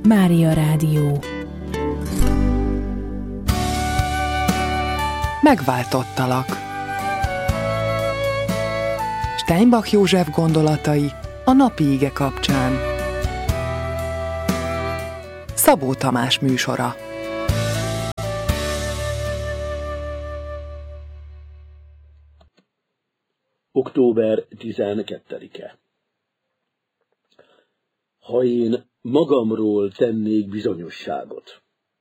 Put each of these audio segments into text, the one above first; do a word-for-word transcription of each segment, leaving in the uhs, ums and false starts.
Mária Rádió. Megváltottalak. Steinbach József gondolatai a napi ige kapcsán. Szabó Tamás műsora. október tizenkettedike. Ha én magamról tennék bizonyosságot.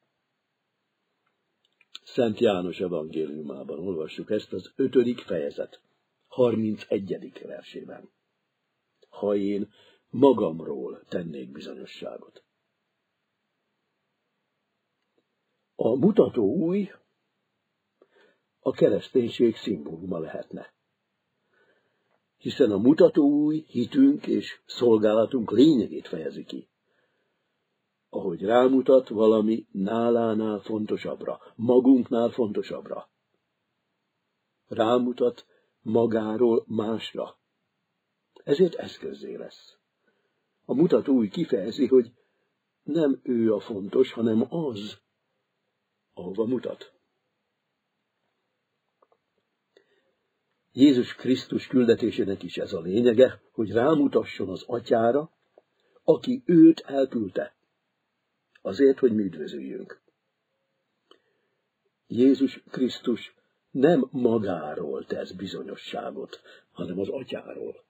Szent János evangéliumában olvassuk ezt az ötödik fejezet, harmincegyedik versében. Ha én magamról tennék bizonyosságot. A mutatóúj a kereszténység szimbóluma lehetne. Hiszen a mutatóúj hitünk és szolgálatunk lényegét fejezi ki. Ahogy rámutat valami nálánál fontosabbra, magunknál fontosabbra. Rámutat magáról másra. Ezért eszközzé lesz. A mutatóúj kifejezi, hogy nem ő a fontos, hanem az, ahova mutat. Jézus Krisztus küldetésének is ez a lényege, hogy rámutasson az Atyára, aki őt elküldte, azért, hogy mi üdvözüljünk. Jézus Krisztus nem magáról tesz bizonyosságot, hanem az Atyáról.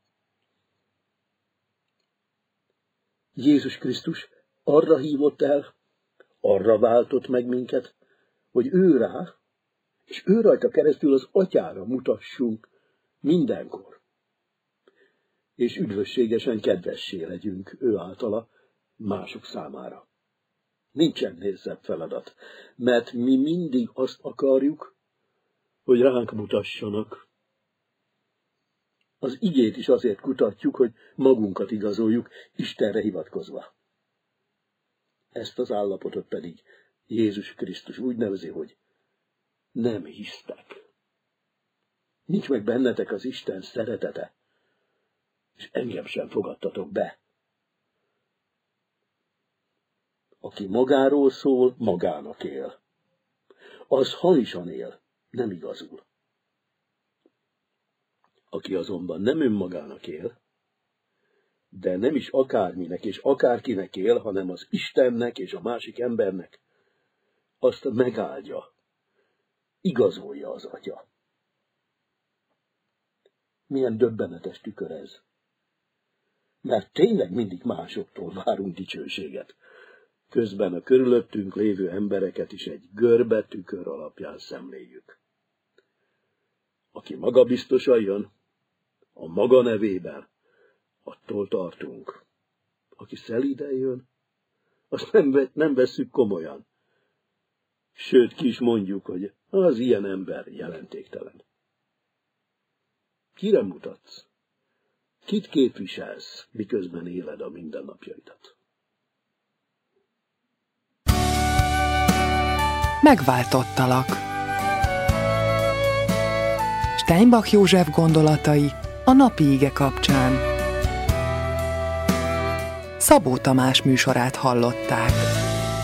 Jézus Krisztus arra hívott el, arra váltott meg minket, hogy ő rá, és ő rajta keresztül az Atyára mutassunk mindenkor. És üdvösségesen kedvessé legyünk ő általa mások számára. Nincsen nehezebb feladat, mert mi mindig azt akarjuk, hogy ránk mutassanak. Az igét is azért kutatjuk, hogy magunkat igazoljuk, Istenre hivatkozva. Ezt az állapotot pedig Jézus Krisztus úgy nevezi, hogy nem hisztek. Nincs meg bennetek az Isten szeretete, és engem sem fogadtatok be. Aki magáról szól, magának él. Az hamisan él, nem igazul. Aki azonban nem önmagának él, de nem is akárminek és akárkinek él, hanem az Istennek és a másik embernek, azt megáldja, igazolja az Atya. Milyen döbbenetes tükör ez. Mert tényleg mindig másoktól várunk dicsőséget. Közben a körülöttünk lévő embereket is egy görbe tükör alapján szemléljük. Aki magabiztosan jön, a maga nevében, attól tartunk. Aki szelíden jön, azt nem, nem vesszük komolyan. Sőt, ki is mondjuk, hogy az ilyen ember jelentéktelen. Kire mutatsz? Kit képviselsz, miközben éled a mindennapjaidat? Megváltottalak. Steinbach József gondolatai a napi ige kapcsán. Szabó Tamás műsorát hallották.